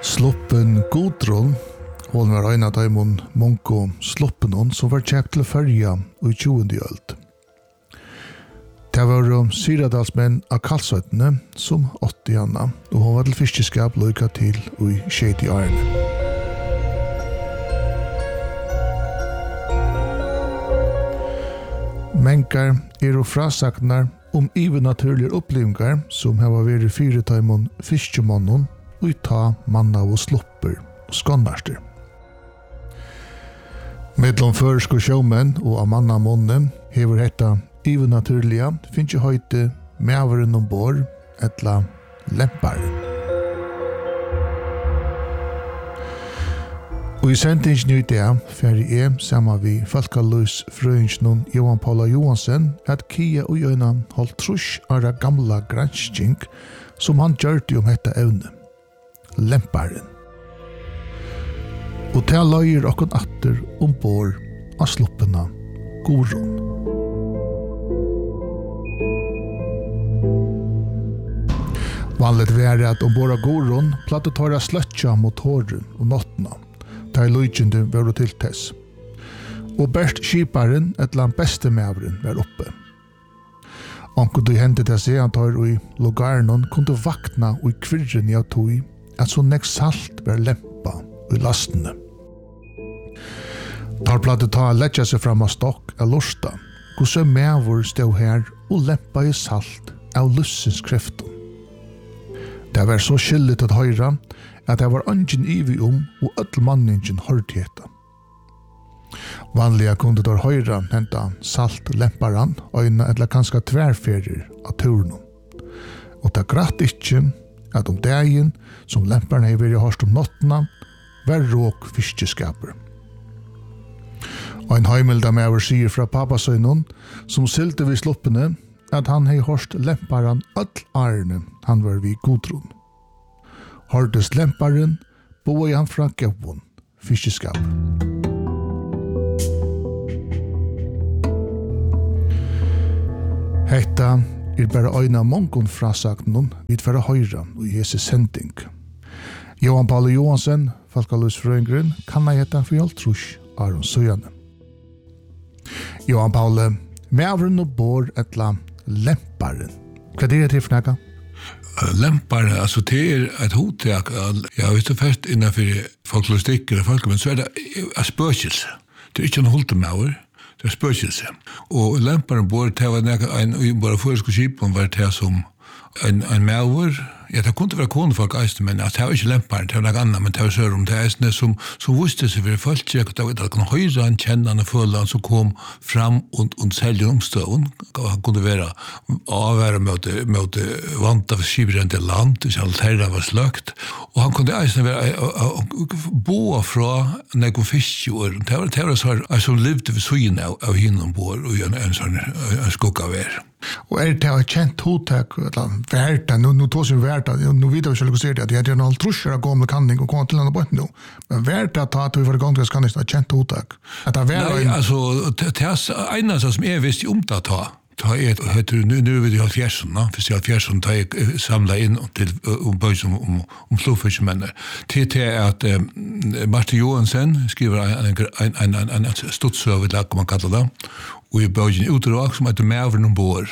Sloppen Gudrun, hon var en av de monko sloppen som var kjekt til Førja i 20. øld. Det var syradalsmenn av Kalsøytene som 80 anna, og hon var til fiskeskap lykka til i 60 årene. Menkar og frasaknar naturlige opplevingar som har vært 4 tøymon fiskemannen og ta manna og slupper og skånarster. Mellom føresko sjåmenn og av manna månen hever hetta naturliga finnes høyte mæveren ombord etla lemparen. Og i sendingen i det ferdig sammen vi Falkaløys frøyngsnån Johan Paula Johansen at Kia og Jøyna holdt trus av det gamla gransking som han gjørte om dette evne. Lemparen. Og til løyer okken atter ombord av sloppene Gudrun. Vanligt var at ombord av Gudrun platte tar sløtja motoren og nottene. Der løgjende var det til tess. Og best skiparen, et eller annet beste mævren, var oppe. Anker du hentet til seg, han tar i logarnon, kunne vakna og i kvirren i tog, at så nek salt var lempa i lastene. Tar platte ta letja seg fram av stokk av lorsta, hvordan mæver stod her og lempa i salt av lussens krefton. Det var så skyllet at høyra, at det var ungen ivi og öll manningen hørtigheta. Vanliga kunde der høyra henta salt lemparan, øyna eller kanskje tverferir av turnen. Og det gratt ikkje at dagen som lemparan hei vært hørst nottena, var råk fiskeskaper. Og en heimilda mever sier fra pappasøynen, som silte vid sloppene, at han hei hørst lemparan öll arne han var vid Gudrun. Hørtes lemparen, bo i han fra Gavon, fiskeskap. Hetta bare øyna mongon frasakten vid færre høyra og Jesu sending. Johan Paula Johansen, Falkaløys frøyngren, kan jeg hetta for alt trus Aron Søyane. Johan Paula, mævren og bor etla lemparen. Hva er det til for nægga? Lempar, altså det et hotek, ja, hvis det først innenfor folklogistikker og folk, men så det spøkelse. Det ikke en holtemauer, det spøkelse. Og lemparen bor til en bare foreskip, var til som en mauer. Ja, det kunne være konefolk eisne, men det var ikke lemparen, det var noe annet, men det var sør om det eisne som visste seg for folk, at det kunne høyre han, kjenne han og føle han, som kom fram og selge omstøven. Han kunne være avvære mot vant av skiberen til land, hvis alt herre var sløkt. Og han kunne eisne være boa fra noen fiskjord. Det var så som levde ved søyen av hinnom bor, og en sånn skugga vær. Og det et kjent hotek, verda, nå tås jo verda, nå vet jeg ikke hva det er noen trusjer av gamle kanning og kommer til denne bøtten nå. Men verda ta at vi for gang til kanning, det kjent hotek. Nei, altså, det eneste som jeg visste om det ta heter, nu er vi i 70-årene, først i 70-årene tar jeg samlet inn til bøys om slåfiskemennene. Til at Martin Johansen skriver en stutsøv, kan man kalle det, og i bøyen utdrag som heter Mæveren ombord.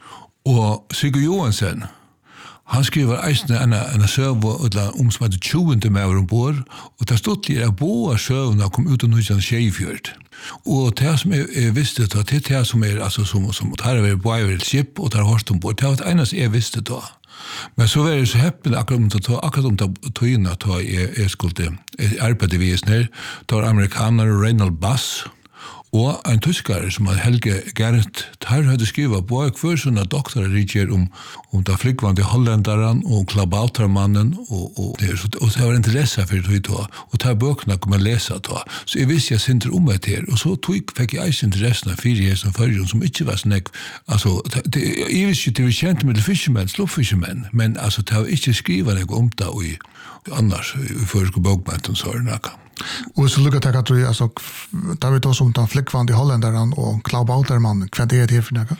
Og Sigurd Johansen, han skriver eisne en søv om som heter 20. Mæveren ombord, og det stod til at båda søvna kom ut av Nusjan Tjejfjord. Og det som jeg visste da, det som altså som tar over båda skip og tar hårst ombord, det var det eneste jeg visste da. Men så var jeg så heppen akkurat om tøyene da jeg skulle arbeide videsner, da var amerikaner Reynold Bass, og en tyskare som Helge Gerrit her hadde skrivet på hver sånne doktorer rikker om det flikvande hollendaren og klabautermannen og det var interesse for det og det bøkene kom jeg lese da. Så jeg visste jeg sinter om det her, og så fikk jeg eis interessen av 4 som førjon som ikke var sånn altså, jeg visste ikke det var kjent med fiskemenn, slåfiskmenn, men altså det var ikke skrivet noe om det og annars i første bøkmenten så er det noe. Och så lukar jag tror jag alltså där vi då som den flickvand i Holländaren och Klaubauterman vad det är för något.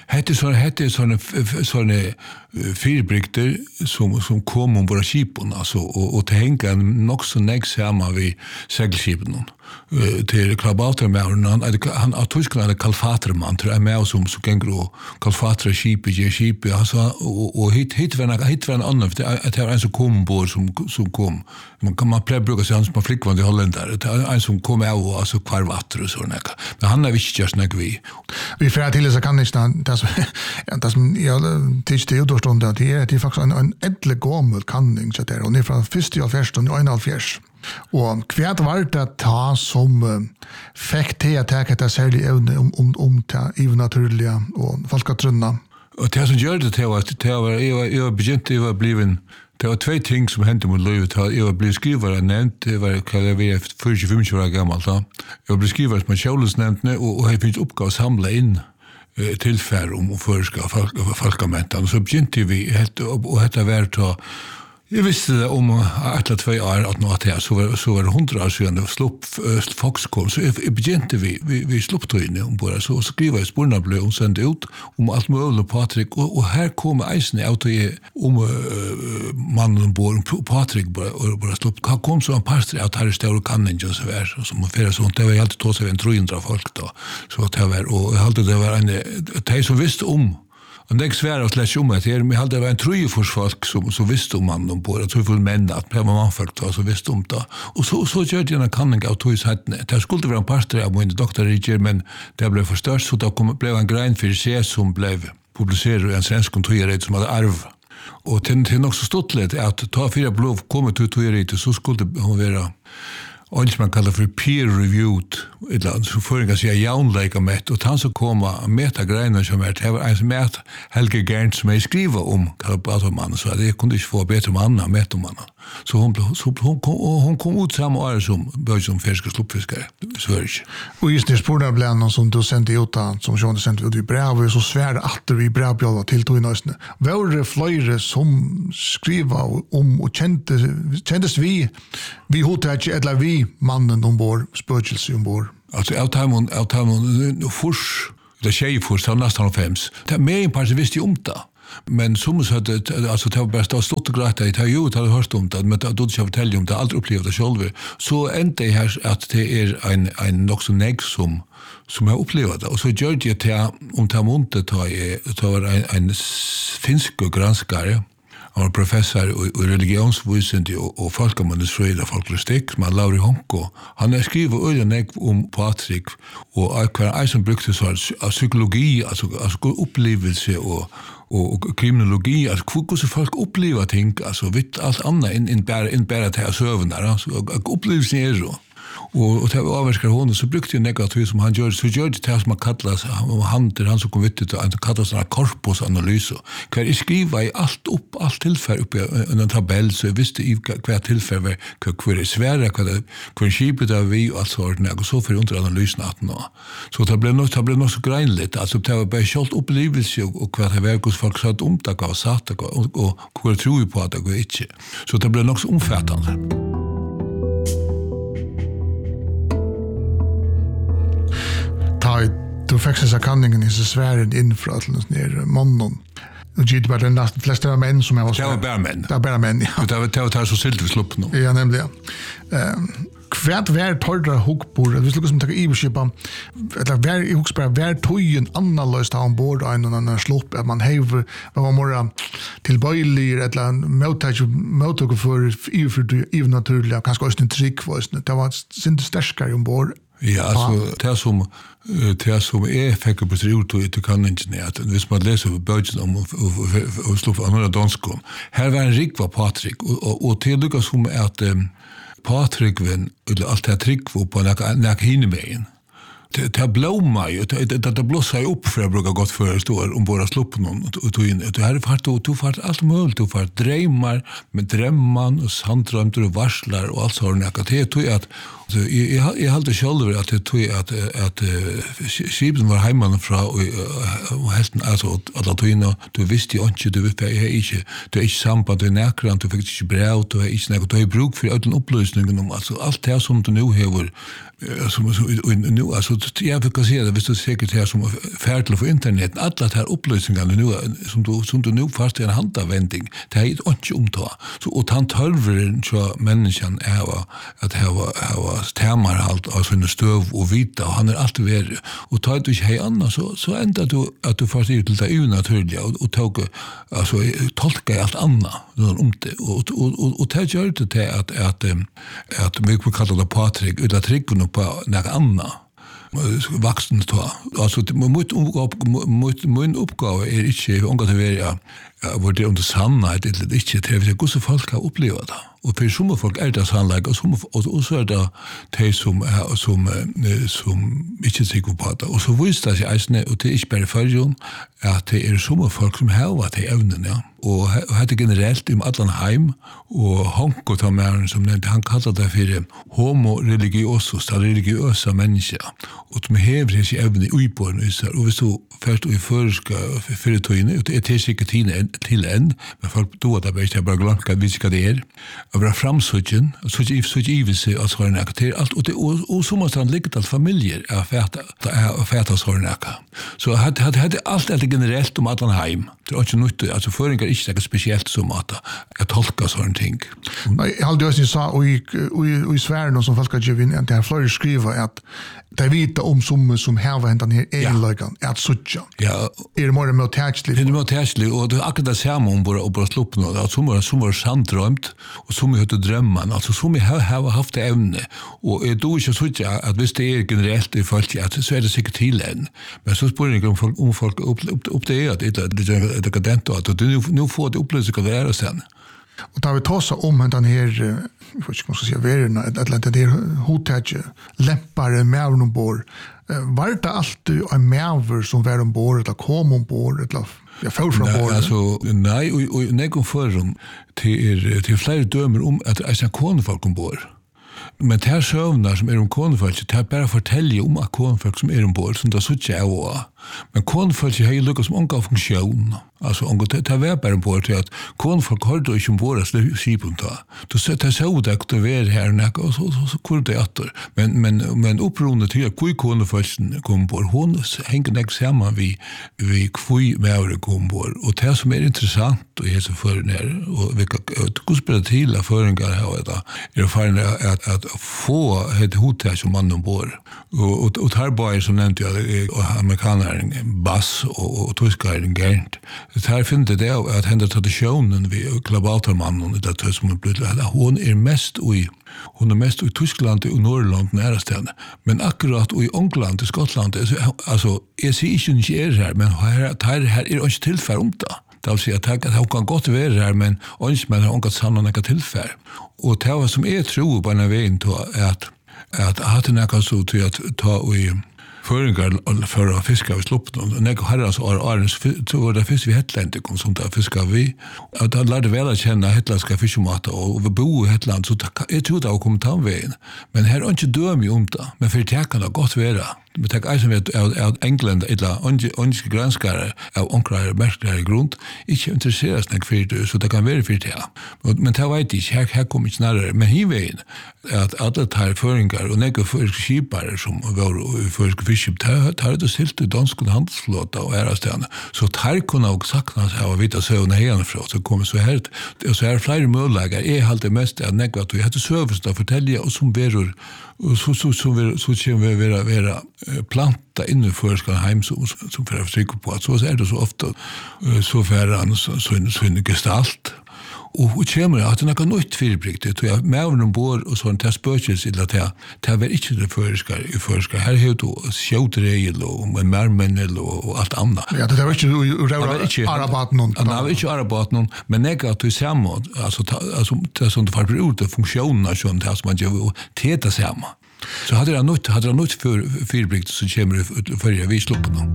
Såna fyrbrikter som kom om våra skipen alltså och till hänga nog så näx hemma vi segelskipen till Klaubauterman han av Tyskland Kalfaterman tror jag med som så gängro Kalfatra skip alltså och hit var en annan det var en som kom ombord som kom man brukar säga som flickvand i Holländaren en som kom av alltså kvar vatten och såna där. Men han är visst när vi för till så kan inte det som jag tyckte det då stod det är faktiskt en ädle gammal kanning så där och ner från 1:41 och kvärt var det ta som fick te att ta särskilt evne om ta even naturliga och folkatrunna. Och det som gör det var begynte jag bliven det var två ting som hände mot livet. Jag blev skrivare nämnt, det var kallar vi efter 45 år gammal så. Jag blev skrivare som Charles nämnde och jag fick uppgåva att samla in tillfär om förska folkamentan så begynte vi helt och detta var ta jag visste det om att 2 år att något här så var det 100 år sedan slopp Fox kom så begynte vi slopp in om bara så skriva i spårna och sände ut om allt möjligt Patrik och här kommer isen ut om mannen ombord Patrik bara slopp kom så en pastor att här står kan inte så vär som för sånt det var helt då så 300 folk då så att det var och jag hade det var en tej som visste om. Och det är svårt att läsa om att det hade varit en trojefors-folk som visste om mannen på det. Jag tror för män att det var manfolk då, så visste om det. Och så gör det en kanning av trojeshättene. Det skulle vara en pastor av min doktorriker, men det blev förstört så det blev en grein för sig som blev publicerad i en svensk kontoret som hade arv. Och det är nog så stort lite att ta 4 blov kommer till kontoret så skulle hon vara och man kallar för peer-reviewed, eller så får jag säga jaunlägga mätt, och han så komma mäta grejer som det var en som mätt Helge Gerndt som jag skriver om Kalbaterman, så det kunde inte få bättre manna mäta om mannen. Så hon kom ut samma år som började som färska sloppfiskare i Sverige. Och just det spårna blev någon som du sände ut som Sean sände ut i brev och så svär att vi brevbjälva till tog i nöjsne. Var det flera som skriva om och kändes vi hotar eller vi mannen ombord, spökelse ombord. Alltså jag tar fors, det tjej fors, det var nästan 5. Det är mer en par som visste om det. Men som så hade alltså det var bara stått och gråta i tajut hade hört om det men då inte jag fortälja om det aldrig upplevt det själv så ända här att det är en nog så nägg som jag upplevde och så gör det till om ta monte tar en finsk granskare han var professor i religionsvetenskap och folkmanusfröjd och folklogistik som Lauri Honko. Han har skrivit öde om Patrik och hver som brukte så av psykologi, alltså upplevelse och kriminologi, alltså hur så folk upplever ting, alltså vitt allt annat än bara till sövnar, alltså upplevelsen är så. Och det var avverskar hon så brukte ju negativt som han gör så gör det som man kallas han som kom ut och han kallas en korpusanalys kvar är skriva i allt tillfär upp i en tabell så visste i kvar tillfär kvar är svära kvar skipet av vi och allt sånt och så för under analysen att nå så det blev nog så greinligt alltså det var bara skalt upplevelse och kvar det verkos folk sa att omtag av satt och kvar tror ju på att det går inte så det blev nog så omfattande. Du fick sig kanningen i så svären infratelsen ner mannen. Och det var den flesta män som jag var. Det var bara män. Det var bara män, ja. Det var så silt vi slupp nu. Ja, nämligen. Kvärt vär torra hukbord, vi skulle som ta iberskipa, eller vär i hukspara, vär tojen annalöst av ombord och en annan slopp, att man häver, vad var mera tillböjlig, eller mottag för naturliga, kanske också en trick, det var inte stärskare ombord. Ja, alltså det som är fäcker på ut och det kan inte ner att hvis man läser bögen om och slår för andra danskor. Här var en rik var Patrik och till lyckas som att Patrik eller allt det trick var på när hinner med. Det blåmar ju, det blossar ju upp för att bruka gott för står om våra sluppen och tog in. Det här är fart allt möjligt, du fart drömmar med drömman och sanddrömter och varslar och allt sådant. Det tog att jag hade själv att det tog att skipen var hemma från och hästen alltså alla tog in och du visste ju inte du är inte samband du näkran du fick inte brev du är inte något du bruk för all upplösningen om alltså allt det som du nu har som nu alltså jag vill säga det visst du säkert här som färdig på internet alla de här upplösningarna nu som du nu fast i en handavvändning det är inte omta så och han tölver så människan är att ha termar allt alltså en stöv och vita och han är alltid värre och tar du inte annars så ändrar du att du fast ut till det onaturliga och tog alltså tolka allt annat om det och det gör det att mycket kallar det Patrik eller trycken på något annat vuxen ta alltså min uppgave är inte om att vara vad det under sannhet eller inte det är så folk har upplevt det och för som folk är det sannolikt och så är det de som inte säker på det och så visst det är och det är inte bara för att det är som folk som har det ävnen ja och hade generellt i allan heim och Honko tar med som nämnt han kallar det för homo religiosus det religiösa människa och de häver sig ävnen i uppborn och vi så först och i förska för det inne det är säkert till en men folk då där vet jag bara glömt att vi ska det är över framsöken så givet sig att ha en aktivitet allt och det och så måste han ligga till familjer är fäta så en så hade allt det generellt om allan heim det är inte nytt alltså föringar inte något speciellt som att jag tolkar sådana ting. Nej, jag hade ju sagt och i Sverige som folk har givit att det här fler skriver att det vita om som här var den här egenlagan att sucha. Ja. Är det mer mottagligt? Det är mottagligt och det akkurat samma om bara sluppen och som var sanddrömt och som hade drömman alltså som har haft det ämne och är då inte sucha att visst det är generellt i folk att så är det säkert till en. Men så spår det om folk upp det är det dekadent att nu får det upplösa kan vara sen. Och där vi tar så om den här jag vet inte vad ska säga värna att det är hotage lämpare med ombord. Var det alltid en mäver som var ombord eller kom ombord eller jag får från bord. Alltså nej och när kom förum till flera dömer om att det är konfolk ombord. Men det här sövnar som om konfolk det här bara fortäljer om att konfolk som ombord som det sutt jag av. Men konfolk har ju lyckats som ånga funktion. Alltså det var bara ombord till att konfolk har då inte ombord att skipen ta. Då sätter så det att det är här och så kur det åter. Men upprorna till att kui konfolk kom ombord hon hänger näck samman vi kui med kom ombord. Och det som är intressant och är så för när och vilka gospel till föringar har det är för att få ett hotell som man ombord. Och här bara som nämnde jag amerikaner bass och tyskar Gert. Det här finns det att hända traditionen vid Klabaltermannen det som blivit hon är mest i Tyskland och Norrland nästan. Men akkurat i England och Skottland alltså är sig inte är här men här är inte tillfälle om det. Det vill säga att han kan gott vara här men ons men har inte samma några tillfälle. Och det var som är tro på en väg att hade något så till att ta och föringar för att fiska vid sloppen. Och när jag hade så var det fisk vid Hetland som där fiskar vi. Och då lärde väl att känna hetländska fiskemater och vi bor i Hetland så jag tror det har kommit av vägen. Men här är inte döm i om det. Men för det kan det gott vara. Men det är som att England eller onske granskare av onkrar märkligare i grund inte intresseras för det så det kan vara för det. Men det vet jag här kommer inte snarare. Men hivvägen att alla tar föringar och några skipare som var för fiskip tar det stilt i dansk handelsflotta och ärastjärna. Så tar kunna och saknas här och vita sövna härifrån så kommer så här och så är flera möjligheter är halt det mest att något att vi hade service att förtälja och som beror så kommer vi vara planta innanför ska hem som för att trycka på att så är det så ofta så färran så en gestalt och kommer att det kan nytt förbrukte tror jag med ombord och sånt där spökelse i det var inte det förska här helt och skjutregel och märmen och allt annat. Ja det var inte arabat någon. Det var inte arabat någon men negativt samma alltså det som det får ut funktionerna som det som man gör täta samma. Så hade han något för fyrblikt så kommer för jag vi slår på dem.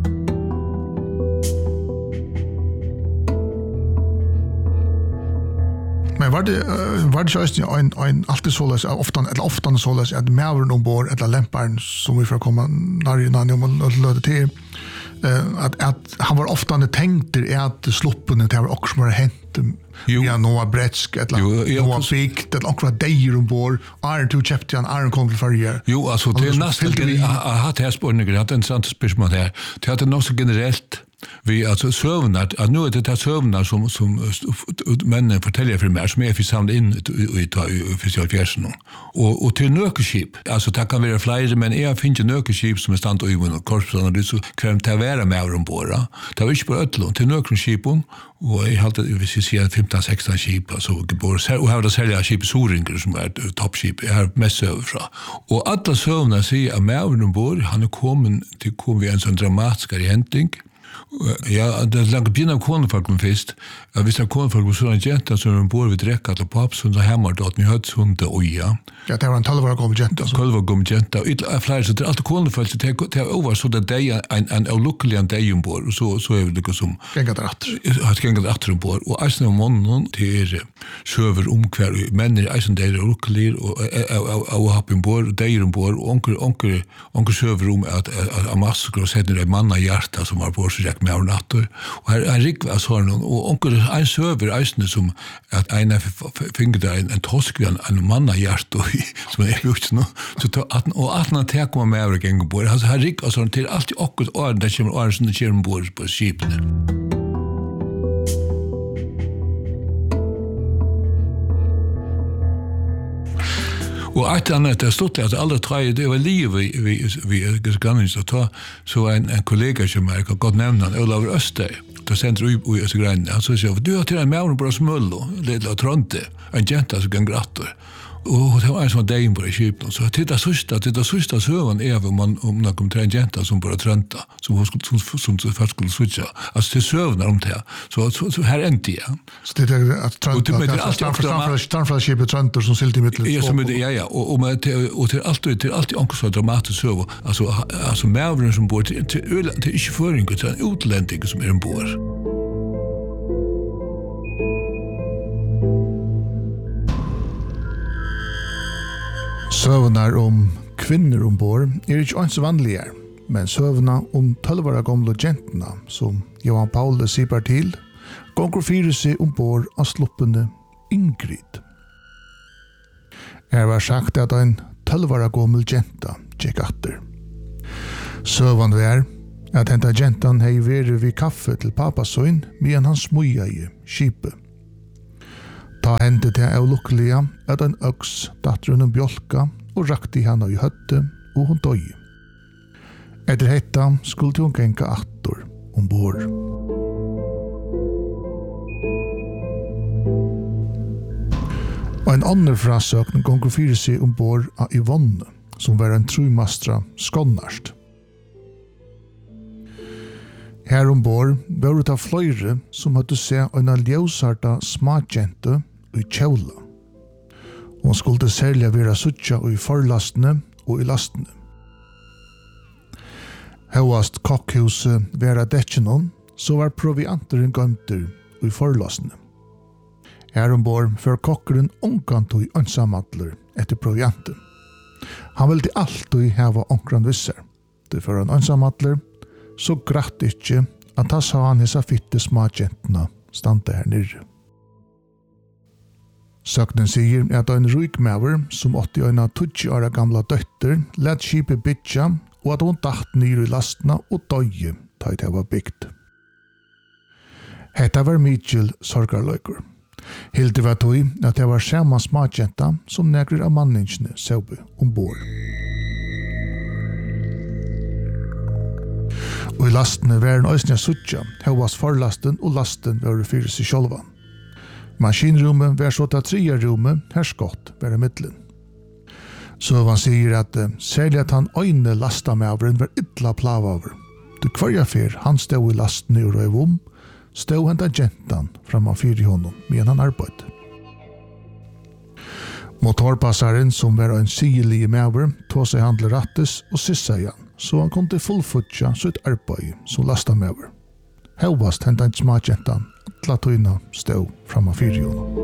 Men var det just en alltid såles ofta såles att mävern ombord eller lämparen som vi får komma när och löde till att han var ofta tänkt att sloppen det var också mer hänt ja Noah Bretsk eller Noah Big det också dejer ombord Iron to Chapter Iron Control för år. Jo alltså det är nästan att ha spårningar att en sant spörsmål här. Det hade nog så generellt vi alltså sövnar att nu är det sövnar som männen fortäljer för mig som är församlade in i officiellt fjärsen och till nökeskip alltså det kan vara fler men jag finns ju nökeskip som är stand och i korpsen och det så krävs det vara med ombord det var inte på öllon till nökeskepen och jag hade vi ser 15-16 skip alltså bor och har det sälja skip Soringar som är toppskip är mest överfra och alla sövnar säger att med ombord han är kom vi en sån dramatisk händning. Ja, det låg björn av konfolk fest. Jag visste konfolk var såna jenta som bor vid räcka till paps som hemma då att ni hade hunde oja. Ja, det var en 12-årig gammal jenta. 12-årig gammal jenta. Och ett fler så det allt konfolk så det över så det en olycklig dag ombord och så är det som gängat rätt. Har gängat rätt ombord och alltså mån till server omkvar män är alltså det olycklig och har ombord där ombord och onkel serverrum att massor och sätter det manna hjärta som har på sig med natter och här rik var så och onkel en server eisne som att en fick där en tosk en manna hjärta som är gjort nu så att när det kommer med över gång på alltså här rik alltså till allt och det kommer som det kommer bord på skipen. Och att annat det stod att alla tre det var liv vi ganska så ta så en kollega som jag har gått nämna Olav Öster då sände vi och så grann alltså så du har till en mävn på smullo lilla tronte en jenta som kan grattor och det var en sån dag på skipen så titta sista sövan är om man kommer till en jenta som bara trönta som så fast skulle switcha alltså till sövnar om det så här är inte ja så det är att trönta stanfra skipet tröntor som silt i mitten ja som ja och till allt onkel så dramatiskt söv alltså mävren som bor till inte föring utan utlänningar som är ombord. Søvnar om kvinner ombord är inte ens vanliga, men søvna om 12-åriga gamla genterna som Johan Paul sipar till gånger fyra sig ombord av sloppende Ingrid. Var sagt att en 12-åriga gammal genta gick atter. Søvan var att henta gentan hei varit vid kaffe till papasøyn medan han smuja i skipet. Ta hände det olyckliga att en öx datt runt bjölka och rakte henne i hötte och hon dög. Efter detta skulle hon gänga attor ombord. Och en annan frasökning gånger fyra sig ombord av Yvonne som var en trumastra skonnarst. Här ombord var det av flöjre som hade sett en ljósarta smakjente i kjola. Hon skulle sälja vara suttja i förlastene och i lastene. Høyast kokkhuset vera dekkenon, så var provianteren gømter i förlastene. Her ombord för kokkeren ångkant i ønsamadler etter provianten. Han ville alltid hava ångkran visser. Det for en ønsamadler, så gratt ikke at han sa han hessa fitte smakjentene stande her nere. Søknen sier at en rykmaver som 80 år gamla døtter lett skipet bytja og at hun datt nere i lastene og døye da det var bygd. Hetta var Mitchell sorgarløyker. Hilde var tog at det var samme smakjenta som nekrer av manningsene søbe ombord. Og i lastene var en øysne suttja, høyast forlasten og lasten var fyrir seg sjolvan. Maskinrummet var så til tredje rommet, her skott var i middelen. Så han sier at særlig at han øyne lastamaveren var ytla plavaver. Du kvarja fyr, han stod i lasten i røyvom, stod henta gentan fram av fyr i honom, men han arbeid. Motorpassaren, som var en sigelig mever, tog seg handle rattes og sissa igjen, så han kunne fullfutja sitt arbeid som lasta mever. Helvast hentan smakjentan, alla tøyna stod framma fyrhjula.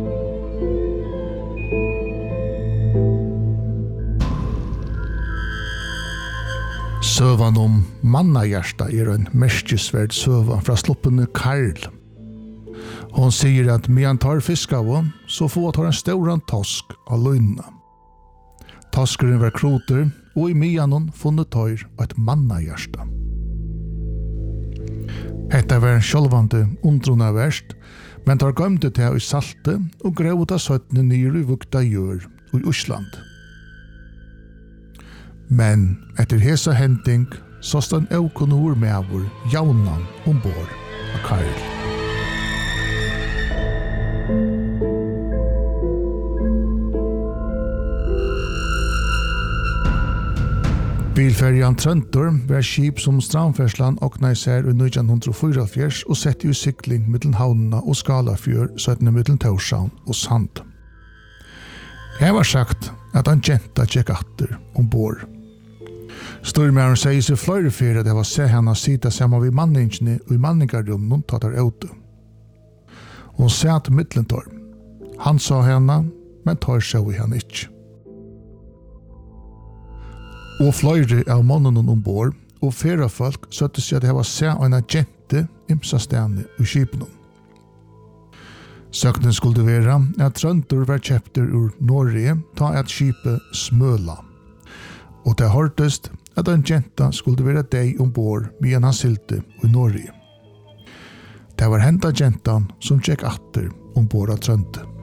Søvan om mannahjärsta en merkesvärd søvan fra sloppene Karl. Hon sier at medan tar fiskavån, så får tar en stor tosk av løgna. Toskeren var kroter, og i medan funnet tar et mannahjärsta. Hetta var en sjølvande undrona verst, men tar gømte til i salte og grev ut av søttene nyr i vukta gjør i Osland. Men etter hesa hending så stann aukonor meavur jaunan ombord av Karl. Bilferjan Trøntor var skip som strandferslan okna især i 1944 og sett i sykling mittel Havnena og Skalafjør, søttene mittel Torshavn og Sand. Jeg var sagt at han jenta tjekk atter ombord. Stormæren sier seg flere fyrir at jeg var se henne sida sammen vid manningene og i manningarrummen tatt her ute. Hun satt mittlentor. Han sa henne, men tar seg i henne ikke. Og flere av mannen ombord, og flere folk søtte seg at jeg var se en agente imsa stene i skipene. Søknen skulle være at Trøntor var kjepter ur Norge ta et skipet Smøla. Og det hørtest at en jenta skulle være deg ombord medan han silte i Norge. Det var henta jentan som tjekk atter ombord av Trønte.